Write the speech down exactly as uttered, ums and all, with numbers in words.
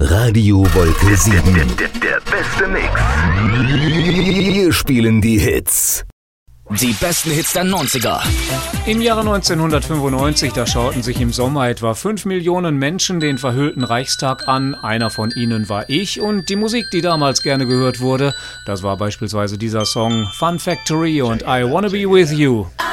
Radio Wolke sieben. Der, der, der beste Mix. Wir spielen die Hits. Die besten Hits der neunziger. Im Jahre neunzehnhundertfünfundneunzig, da schauten sich im Sommer etwa fünf Millionen Menschen den verhüllten Reichstag an. Einer von ihnen war ich, und die Musik, die damals gerne gehört wurde, das war beispielsweise dieser Song Fun Factory und I Wanna Be With You.